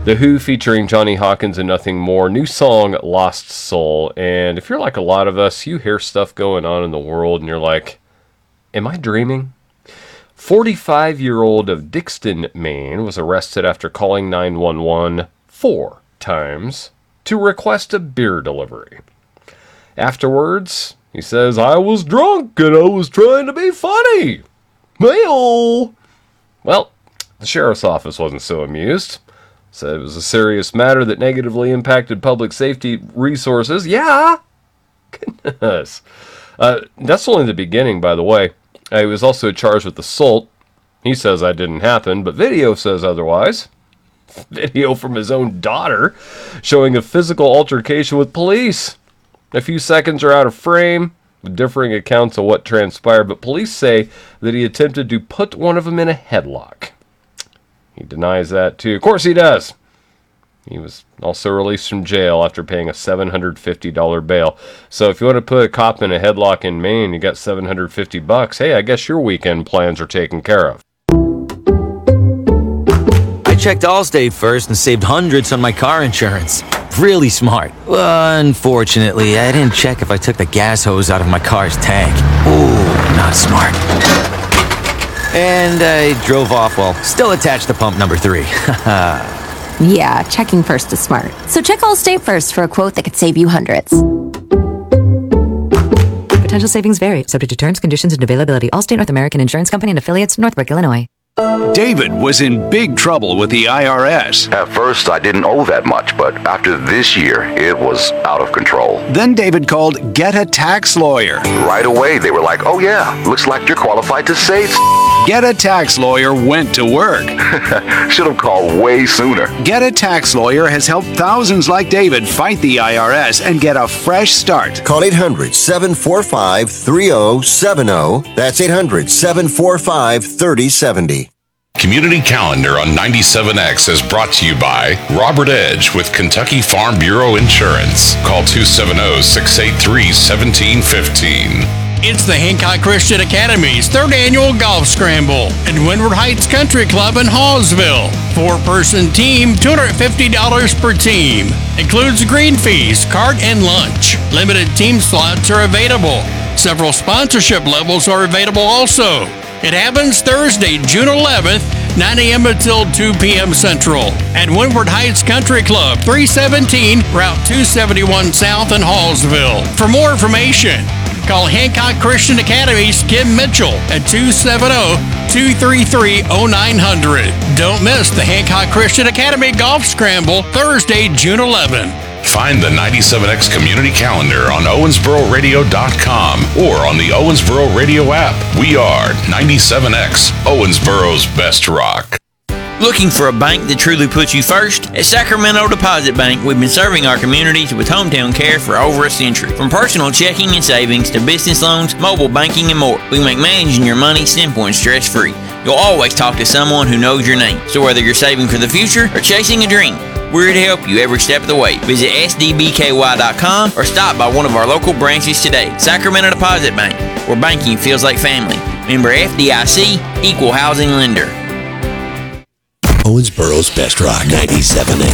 The Who featuring Johnny Hawkins and Nothing More. New song, Lost Soul. And if you're like a lot of us, you hear stuff going on in the world and you're like, am I dreaming? 45-year-old of Dixton, Maine was arrested after calling 911 4 times to request a beer delivery. Afterwards, he says, I was drunk and I was trying to be funny. Well, the sheriff's office wasn't so amused. Said it was a serious matter that negatively impacted public safety resources. Yeah. Goodness. That's only the beginning, by the way. He was also charged with assault. He says that didn't happen, but video says otherwise. Video from his own daughter showing a physical altercation with police. A few seconds are out of frame, with differing accounts of what transpired, but police say that he attempted to put one of them in a headlock. He denies that, too. Of course he does. He was also released from jail after paying a $750 bail. So if you want to put a cop in a headlock in Maine, you got $750. Hey, I guess your weekend plans are taken care of. I checked Allstate first and saved hundreds on my car insurance. Really smart. Unfortunately, I didn't check if I took the gas hose out of my car's tank. Ooh, not smart. And I drove off while still attached to pump number 3. Yeah, checking first is smart. So check Allstate first for a quote that could save you hundreds. Potential savings vary, subject to terms, conditions, and availability. Allstate North American Insurance Company and affiliates, Northbrook, Illinois. David was in big trouble with the IRS. At first, I didn't owe that much, but after this year, it was out of control. Then David called Get a Tax Lawyer. Right away, they were like, oh yeah, looks like you're qualified to save. Get a Tax Lawyer went to work. Should have called way sooner. Get a Tax Lawyer has helped thousands like David fight the IRS and get a fresh start. Call 800-745-3070. That's 800-745-3070. Community Calendar on 97X is brought to you by Robert Edge with Kentucky Farm Bureau Insurance. Call 270-683-1715. It's the Hancock Christian Academy's 3rd annual golf scramble at Windward Heights Country Club in Hallsville. 4-person team, $250 per team. Includes green fees, cart, and lunch. Limited team slots are available. Several sponsorship levels are available also. It happens Thursday, June 11th, 9 a.m. until 2 p.m. Central at Windward Heights Country Club, 317 Route 271 South in Hallsville. For more information, call Hancock Christian Academy's Kim Mitchell at 270-233-0900. Don't miss the Hancock Christian Academy Golf Scramble, Thursday, June 11th. Find the 97X Community Calendar on OwensboroRadio.com or on the Owensboro Radio app. We are 97X, Owensboro's best rock. Looking for a bank that truly puts you first? At Sacramento Deposit Bank, we've been serving our communities with hometown care for over a century. From personal checking and savings to business loans, mobile banking, and more, we make managing your money simple and stress-free. You'll always talk to someone who knows your name. So whether you're saving for the future or chasing a dream, we're here to help you every step of the way. Visit sdbky.com or stop by one of our local branches today. Sacramento Deposit Bank, where banking feels like family. Member FDIC, Equal Housing Lender. Owensboro's best rock, 97X.